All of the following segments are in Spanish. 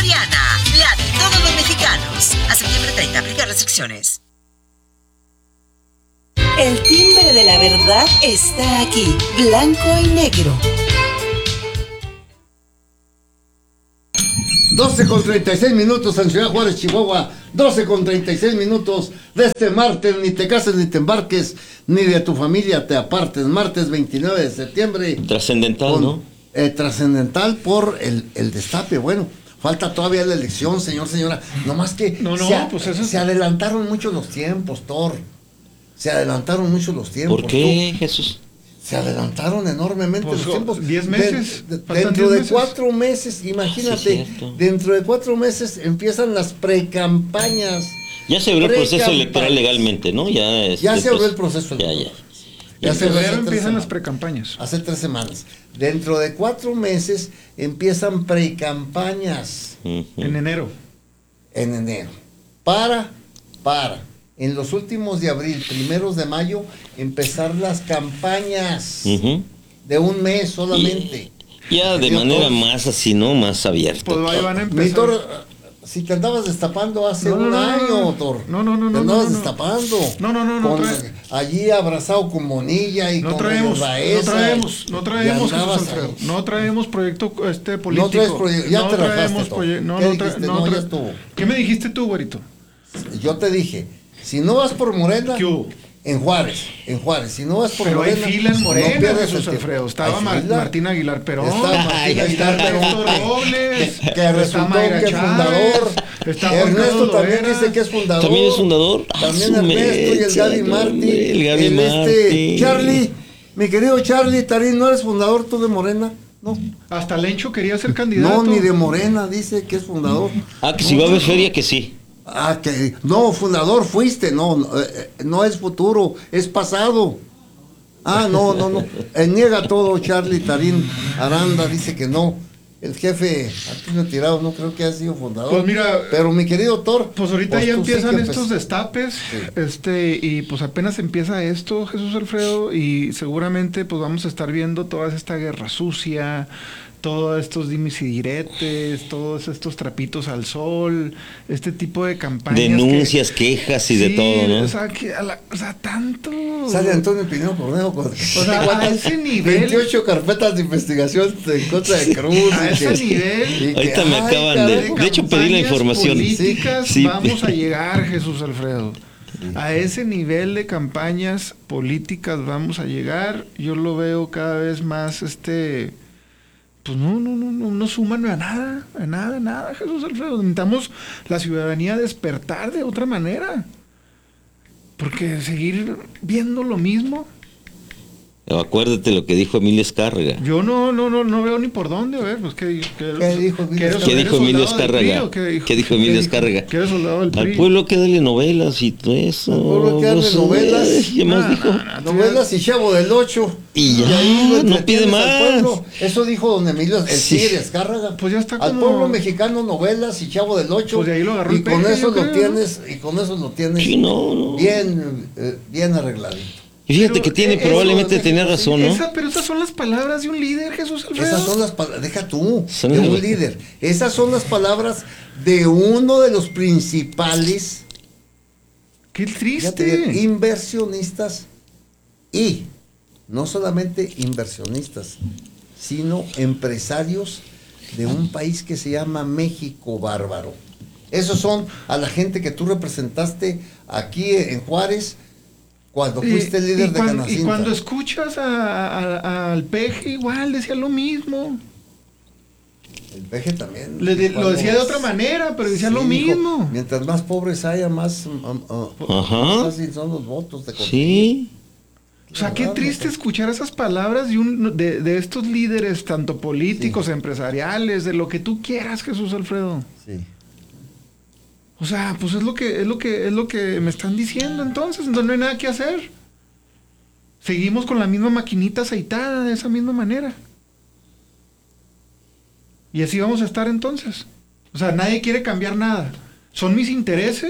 Soriana, la de todos los mexicanos. A septiembre 30, aplica restricciones. El timbre de la verdad está aquí, blanco y negro. 12:36 en Ciudad Juárez, Chihuahua. 12:36 de este martes. Ni te cases ni te embarques, ni de tu familia te apartes. Martes 29 de septiembre. Trascendental, ¿no? Trascendental por el destape. Bueno, falta todavía la elección, señora. Nomás que se adelantaron mucho los tiempos, Thor. Se adelantaron mucho los tiempos. ¿Por qué, Jesús? Se adelantaron enormemente los tiempos. 10 meses. Dentro de 4 meses, imagínate, dentro de 4 meses empiezan las precampañas. Ya se abrió el proceso electoral legalmente, ¿no? Ya se abrió el proceso electoral. En febrero empiezan las precampañas. Hace 3 semanas. Dentro de 4 meses empiezan precampañas. En enero. En enero. Para. En los últimos de abril, primeros de mayo, empezar las campañas. De un mes solamente. Ya de manera más así, ¿no? Más abierta. Pues ahí van a empezar. Si te andabas destapando hace un año, Thor. No. Te andabas destapando. No. Allí abrazado con Monilla y con Baeza. No traemos, Jesús Alfredo. No traemos proyecto político. No traes proyecto. Ya te rajaste, Thor. Ya estuvo. ¿Qué me dijiste tú, güerito? Yo te dije, si no vas por Morena, en Juárez, si no vas por Morena. Pero hay fila en Morena, Jesús Alfredo. Estaba Martín Aguilar Perón. Robles. Que resultó que es fundador. Ernesto también dice que es fundador. ¿También es fundador? También Ernesto y el Gaby Martí. Charlie, mi querido Charlie Tarín, ¿no eres fundador tú de Morena? No. Hasta Lencho quería ser candidato. No, ni de Morena, dice que es fundador. Que si va a haber feria, que sí. Que no, fundador fuiste, no es futuro, es pasado. No. Niega todo Charlie Tarín Aranda, dice que no. El jefe Antonio Tirado no creo que haya sido fundador. Pues mira, pero mi querido Thor, pues ahorita ya empiezan estos destapes, y pues apenas empieza esto, Jesús Alfredo, y seguramente pues vamos a estar viendo toda esta guerra sucia, todos estos dimes y diretes, todos estos trapitos al sol, este tipo de campañas. Denuncias, quejas y de todo, ¿no? O sea, tanto. Sale Antonio Pineo Cornejo con a ese nivel. 28 carpetas de investigación en contra de Cruz. A ese nivel. Ahorita me acaban de hecho, pedí la información. Políticas vamos a llegar, Jesús Alfredo. A ese nivel de campañas políticas vamos a llegar. Yo lo veo cada vez más, pues no suman a nada, Jesús Alfredo. Necesitamos la ciudadanía despertar de otra manera. Porque seguir viendo lo mismo. Acuérdate lo que dijo Emilio Azcárraga. Yo no veo ni por dónde, a ver, pues ¿qué dijo Emilio Azcárraga? ¿Qué dijo Emilio Azcárraga? Que eres soldado del PRI. Al pueblo que dale novelas y todo eso. Al pueblo que dale novelas. ¿Qué más dijo? Novelas y Chavo del 8. Y ya, no pide más. Eso dijo don Emilio, el tigre Azcárraga. Pues ya está al pueblo mexicano, novelas y Chavo del 8. Pues de ahí lo agarró y con eso lo tienes, sí, bien arregladito. Y fíjate que probablemente tenía razón, ¿no? Pero esas son las palabras de un líder, Jesús Alfredo. Esas son las palabras, deja tú, de un líder. Esas son las palabras de uno de los principales. ¡Qué triste! Inversionistas. Y no solamente inversionistas, sino empresarios de un país que se llama México Bárbaro. Esos son a la gente que tú representaste aquí en Juárez, cuando fuiste el líder de Canacintra. Y cuando escuchas al Peje, igual decía lo mismo. El Peje también. Lo decía de otra manera, pero decía lo mismo. Dijo, mientras más pobres haya, más fácil son los votos de conseguir. Sí. O sea, qué triste escuchar esas palabras de estos líderes, tanto políticos, empresariales, de lo que tú quieras, Jesús Alfredo. Sí. O sea, pues es lo que me están diciendo entonces no hay nada que hacer. Seguimos con la misma maquinita aceitada de esa misma manera. Y así vamos a estar entonces. O sea, nadie quiere cambiar nada. Son mis intereses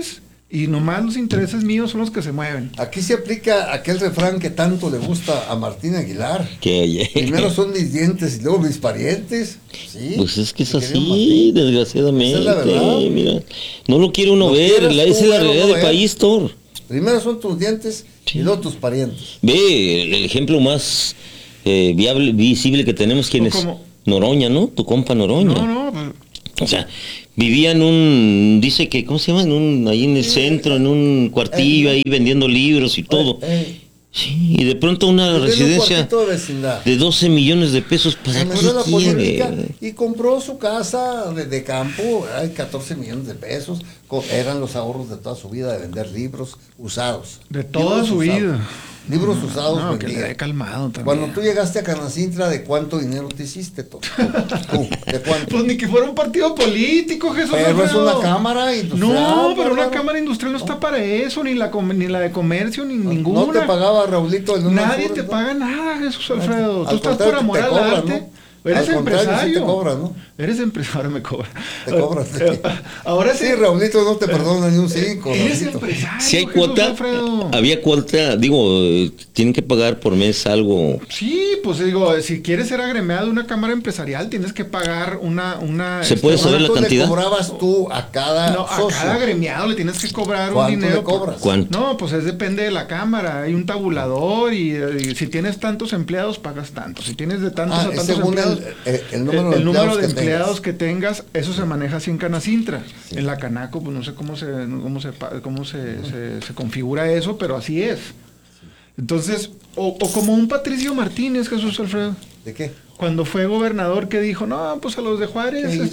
Y nomás los intereses míos son los que se mueven. Aquí se aplica aquel refrán que tanto le gusta a Martín Aguilar. Que Primero son mis dientes y luego mis parientes. Sí, pues es que es mi querido así, Martín. desgraciadamente. Esa es la verdad. Mira, no lo quiere uno Lo ver, quieras esa tú es la ver o realidad no del ver. país, Thor. Primero son tus dientes Sí. y luego tus parientes. Ve el ejemplo más visible que tenemos, ¿quién es? ¿Cómo? Noroña, ¿no? Tu compa Noroña. No, pues, O sea, vivía en un, dice que, ¿cómo se llama? Ahí en el centro, en un cuartillo, ahí vendiendo libros y todo. Sí, y de pronto una Tiene un residencia cuartito de vecindad. de 12 millones de pesos, ¿para Se qué metió en la política quiere? y compró su casa de campo, hay 14 millones de pesos, eran los ahorros de toda su vida de vender libros usados. de toda Libros su usados. vida. Libros usados No, que le vendía. dé calmado también. Cuando tú llegaste a Canacintra, ¿de cuánto dinero te hiciste tú? ¿De cuánto? Pues ni que fuera un partido político, Jesús. Pero es Alfredo. una cámara industrial. No, pero una bárbaro. cámara industrial no está para eso, ni la de comercio, ni ninguna. No te pagaba Raulito el lunes. Nadie te paga nada, Jesús Alfredo. Al Tú estás contrario, por amor te al cobran, arte. ¿no? Eres Al contrario, sí empresario. te cobran, ¿no? Eres empresario, ahora me cobra. Te cobran, sí. Ahora sí. Sí, Raulito no te perdona ni un 5. Eres empresario. Si hay Jesús cuota, Alfredo. había cuota, digo, tienen que pagar por mes algo. Sí, pues digo, si quieres ser agremiado de una cámara empresarial, tienes que pagar una. ¿Se puede saber la ¿Cuánto cantidad? le cobrabas tú a cada No, a socio? cada agremiado le tienes que cobrar un ¿Cuánto dinero. le cobras? ¿Cuánto? No, pues depende de la cámara. Hay un tabulador y si tienes tantos empleados, pagas tanto. Si tienes de tantos a tantos según empleados. el número de el número de empleados empleados que tengas, eso se maneja así en Canacintra. En la Canaco, pues no sé cómo se configura eso, pero así es. Entonces, o como un Patricio Martínez, Jesús Alfredo. ¿De qué? Cuando fue gobernador, que dijo, no, pues a los de Juárez, ¿Qué hizo,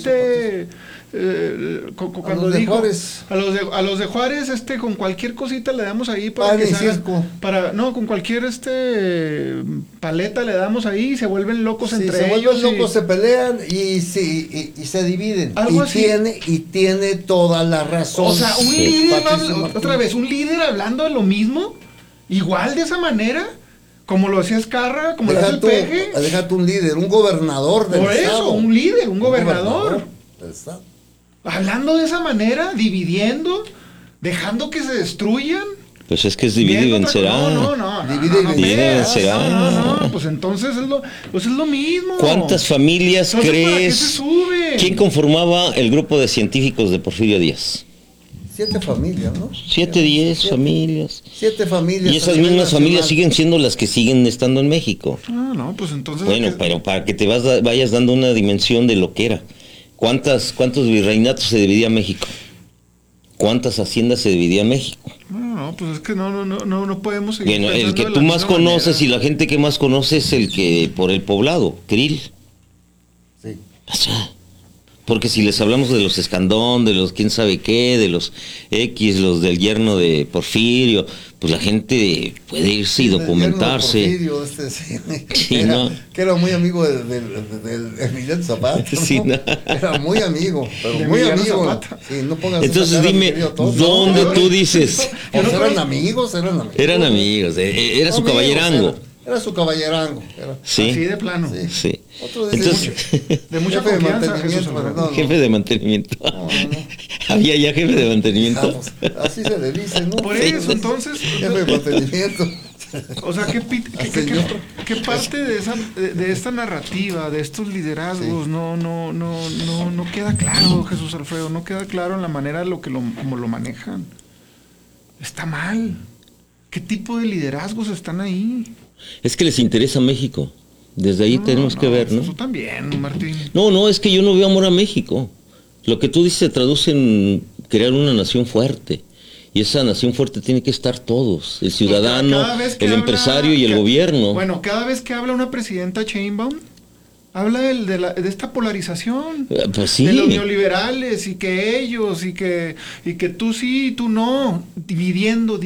cuando los de dijo, Juárez? a los de Juárez, con cualquier cosita le damos ahí para Pan que y se hagan- circo. no, con cualquier paleta le damos ahí y se vuelven locos Sí, entre se vuelven ellos. locos, se pelean y se dividen. Algo así. Y tiene toda la razón. O sea, un Sí. líder, Patricio Martínez. otra vez, un líder hablando de lo mismo, igual de esa manera, como lo hacía Escarra, como lo hace el Peje. Déjate un líder, un gobernador del Por estado. eso, un líder, un gobernador. del estado. Hablando de esa manera, dividiendo, dejando que se destruyan. Pues es que es dividir y viendo otra- vencerá. No. Divide y Divide y vencerá. vencerá. No, pues entonces es lo mismo. ¿Cuántas familias Entonces, ¿para qué crees? se sube? ¿Quién conformaba el grupo de científicos de Porfirio Díaz? 7 familias, ¿no? 7, 10 familias. 7 familias. Y esas a nivel mismas familias nacional. siguen siendo las que siguen estando en México. No, pues entonces. Bueno, pero para que te vayas dando una dimensión de lo que era. ¿Cuántos virreinatos se dividía México? ¿Cuántas haciendas se dividía México? No, pues es que no podemos seguir. Bueno, el pensando que de tú la más misma conoces manera. y la gente que más conoce es el que por el poblado, Krill. Sí. O sea, porque si les hablamos de los Escandón, de los quién sabe qué, de los X, los del yerno de Porfirio, pues la gente puede irse y El documentarse. yerno de Porfirio, sí, Sí, era, ¿no? que era muy amigo del Emiliano Zapata. ¿no? Sí, ¿no? Era muy amigo, pero De muy Emiliano amigo. Zapata. Sí, no pongas esa Entonces cara, mi dime, querido Todd. ¿dónde No, tú dices? pues eran amigos. Eran amigos, era su Amigos, caballerango. Era su caballerango. Era. Sí, Así de plano. Sí. sí. Otro dice Entonces, De mucha jefe de confianza, mantenimiento, Jesús pero Alfredo. no. jefe de mantenimiento. Había ya jefe de mantenimiento. Vamos, así se le dice, ¿no? Por Sí. eso, entonces. Jefe de mantenimiento. O sea, ¿qué Señor. parte de esta narrativa, de estos liderazgos, Sí. no queda claro, Jesús Alfredo? No queda claro en la manera de como lo manejan. Está mal. ¿Qué tipo de liderazgos están ahí? Es que les interesa México. Desde ahí tenemos que ver, ¿no? Eso también, Martín. No, es que yo no veo amor a México. Lo que tú dices se traduce en crear una nación fuerte. Y esa nación fuerte tiene que estar todos, el ciudadano, Cada vez que el habla- empresario y el que- gobierno. Bueno, cada vez que habla una presidenta Sheinbaum, habla de esta polarización. Pues sí. De los neoliberales y que ellos y que tú sí y tú no, dividiendo.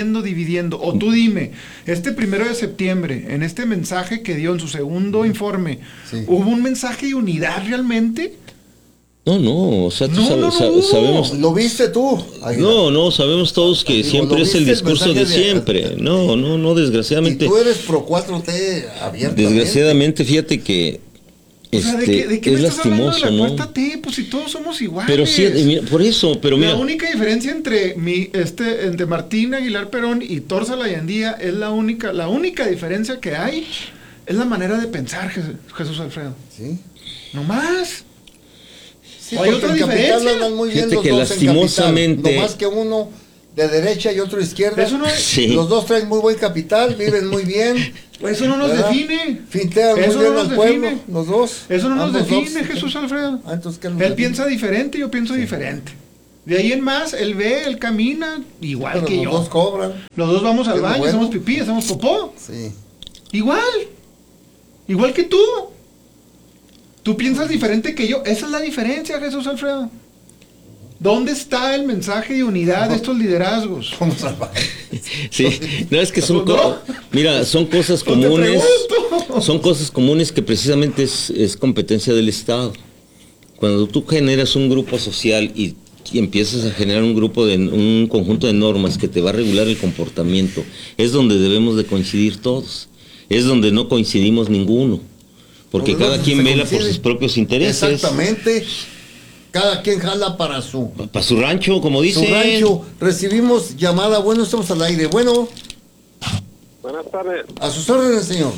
O tú dime, este 1 de septiembre, en este mensaje que dio en su segundo informe, Sí. ¿hubo un mensaje de unidad realmente? No, o sea, tú No, no hubo. sabemos. ¿Lo viste tú? Águila? No, sabemos todos que Digo, siempre ¿lo es el viste el discurso de mensaje de- siempre. No, Y desgraciadamente. tú eres pro 4T abierto. Desgraciadamente, fíjate que O sea, ¿de qué es me estás hablando de lastimoso, la ¿no? cuarta T? Pues si todos somos iguales. Pero sí, mira, por eso, pero mira. La única diferencia entre entre Martín Aguilar Perón y Torza Layandía es la única diferencia que hay es la manera de pensar, Jesús Alfredo. Sí. No más. Sí, ¿Hay porque otra en Capital diferencia? andan muy bien Fíjate los que dos lastimosamente- en Capital. No más que uno de derecha y otro de izquierda. Eso no es- Sí. Los dos traen muy buen capital, viven muy bien. Eso no nos ¿verdad? define. Fintean Eso muy bien no al nos pueblo, define. los dos. Eso no nos Ambos define, dos. Jesús Alfredo. Ah, entonces, ¿qué nos Él define? piensa diferente, yo pienso diferente. De ahí en más, él ve, él camina, igual Pero que los yo. dos cobran. Los dos vamos al Es lo baño, bueno. hacemos pipí, hacemos popó. Sí. Igual. Igual que tú. Tú piensas diferente que yo. Esa es la diferencia, Jesús Alfredo. ¿Dónde está el mensaje de unidad de estos liderazgos? Vamos al baño. Sí, no es que son, No. mira, son cosas No te comunes, pregunto. son cosas comunes que precisamente es competencia del Estado. Cuando tú generas un grupo social y empiezas a generar un conjunto de normas que te va a regular el comportamiento, es donde debemos de coincidir todos, es donde no coincidimos ninguno, porque Porque cada no quien se vela por coincide. sus propios intereses. Exactamente. Cada quien jala para su Para su rancho, como dicen. rancho. Recibimos llamada. Bueno, estamos al aire. Bueno, Buenas tardes. a sus órdenes, señor.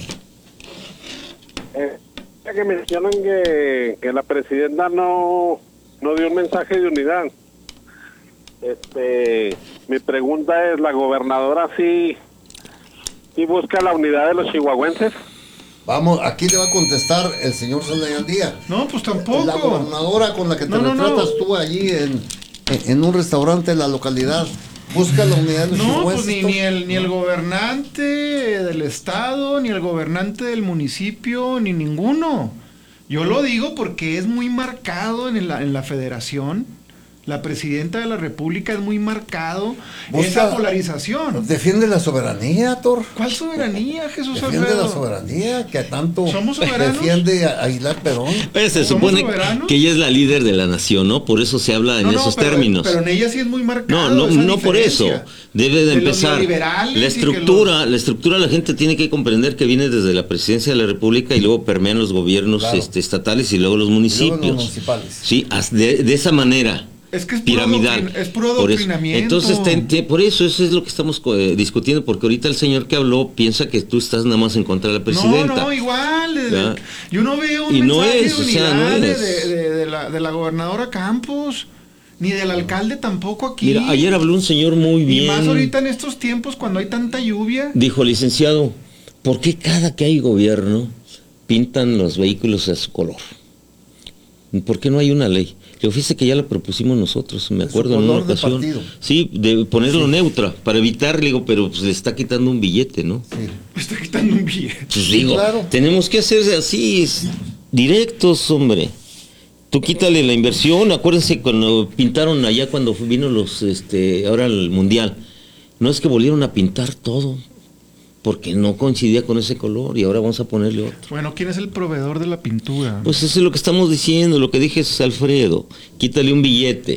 Ya que mencionan que la presidenta no dio un mensaje de unidad. Mi pregunta es, ¿la gobernadora sí busca la unidad de los chihuahuenses? Vamos, aquí le va a contestar el señor Díaz. No, pues tampoco. La gobernadora con la que te No, no, no. retratas tú allí en un restaurante de la localidad. Busca la unidad de los No, pues chihuahuenses. ni el gobernante del estado, ni el gobernante del municipio, ni ninguno. Yo lo digo porque es muy marcado en la federación. La presidenta de la república es muy marcado Busca- esa polarización. Defiende la soberanía, Thor. ¿Cuál soberanía, Jesús Defiende Alfredo? la soberanía que tanto ¿Somos soberanos? defiende a Aguilar Perón. Pues se ¿Somos supone soberanos? que ella es la líder de la nación, ¿no? Por eso se habla en esos pero, términos. Pero en ella sí es muy marcado. No, esa no por eso. diferencia. Debe de De los empezar. neoliberales La y que estructura, la gente tiene que comprender que viene desde la presidencia de la República y luego permean los gobiernos Claro. estatales y luego los Y luego municipios. los municipales. Sí, de esa manera. Es que es puro Piramidal. es puro Por eso. adoctrinamiento. Entonces, por eso es lo que estamos discutiendo, porque ahorita el señor que habló piensa que tú estás nada más en contra de la presidenta. No, igual. ¿verdad? Yo no veo un Y no mensaje es, de o sea, unidad no es. de la gobernadora Campos, ni del alcalde tampoco aquí. Mira, ayer habló un señor muy bien. Y más ahorita en estos tiempos cuando hay tanta lluvia. Dijo, licenciado, ¿por qué cada que hay gobierno pintan los vehículos a su color? ¿Por qué no hay una ley? Le fíjese que ya la propusimos nosotros, me De su acuerdo en una color de ocasión. partido. Sí, de ponerlo neutra, para evitar, le digo, pero pues le está quitando un billete, ¿no? Sí. Me está quitando un billete. Pues digo, claro. tenemos que hacer así, directos, hombre. Tú quítale la inversión, acuérdense cuando pintaron allá cuando vino ahora el mundial. No es que volvieron a pintar todo, porque no coincidía con ese color y ahora vamos a ponerle otro. Bueno, ¿quién es el proveedor de la pintura? Pues eso es lo que estamos diciendo, lo que dije es Alfredo, quítale un billete.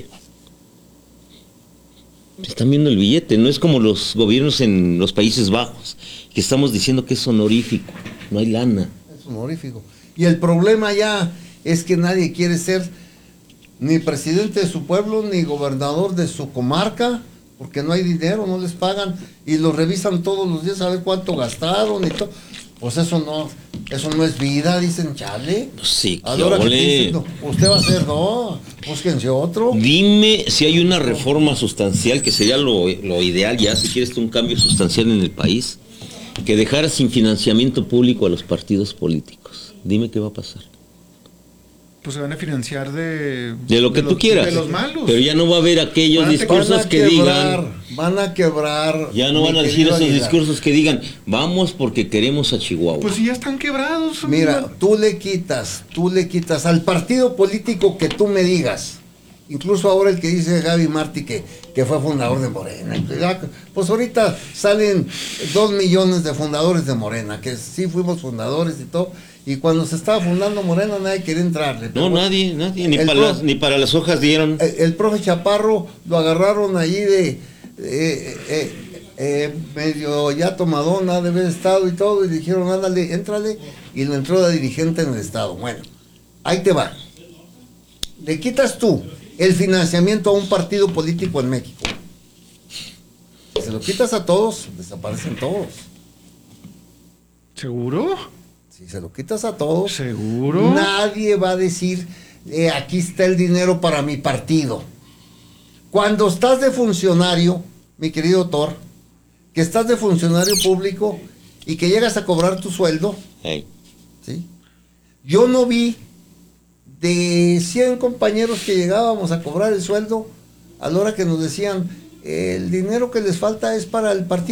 Están viendo el billete, no es como los gobiernos en los Países Bajos, que estamos diciendo que es honorífico, no hay lana. Es honorífico. Y el problema ya es que nadie quiere ser ni presidente de su pueblo, ni gobernador de su comarca, porque no hay dinero, no les pagan, y lo revisan todos los días a ver cuánto gastaron y todo. Pues eso no es vida, dicen, chale. Sí, A la hora que te ole. dicen, no, usted va a hacer, no, búsquense otro. Dime si hay una reforma sustancial, que sería lo ideal ya, si quieres tú un cambio sustancial en el país, que dejara sin financiamiento público a los partidos políticos. Dime qué va a pasar. Pues se van a financiar de De lo que tú quieras. De los malos. Pero ya no va a haber aquellos Van a discursos que digan... Van a quebrar. Ya no mi van a decir querido esos Aguilar. discursos que digan, vamos porque queremos a Chihuahua. Pues si ya están quebrados. Mira, tú le quitas al partido político que tú me digas, incluso ahora el que dice Gaby Martí que fue fundador de Morena, pues ahorita salen 2 millones de fundadores de Morena, que sí fuimos fundadores y todo, y cuando se estaba fundando Morena nadie quería entrarle. No, Pero nadie, el ni para las hojas dieron. el profe Chaparro lo agarraron allí de medio ya tomadón, ha de haber estado y todo, y dijeron, ándale, éntrale, y lo entró de dirigente en el estado. Bueno, Ahí te va. Le quitas tú el financiamiento a un partido político en México. Si se lo quitas a todos, desaparecen todos. ¿Seguro? Si se lo quitas a todos, ¿Seguro? nadie va a decir, aquí está el dinero para mi partido. Cuando estás de funcionario, mi querido Thor, que estás de funcionario público y que llegas a cobrar tu sueldo, Hey. ¿sí? Yo no vi de 100 compañeros que llegábamos a cobrar el sueldo, a la hora que nos decían, el dinero que les falta es para el partido.